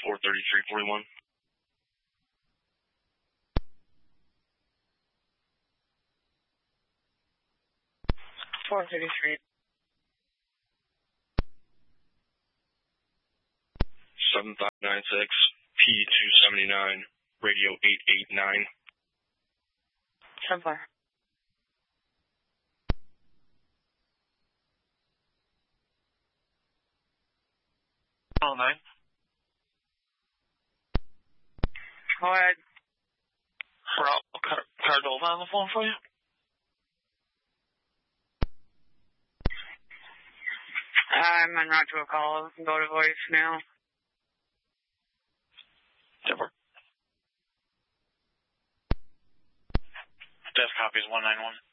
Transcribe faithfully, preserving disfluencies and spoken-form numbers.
four thirty-three forty-one. four thirty-three. seven five nine six, P two seventy-nine, radio eight eight nine. ten four. Oh, nine. Go ahead. Bravo, Car- Cardova on the phone for you? I'm en route to a call. Go to voicemail. Denver. Desk copies one nine one.